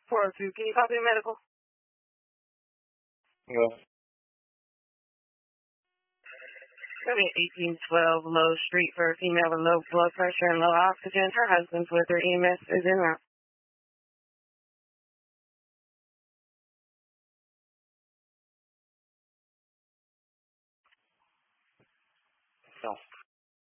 402, can you copy a medical? Yeah. 1812 Low Street for a female with low blood pressure and low oxygen. Her husband's with her. EMS is en route. So.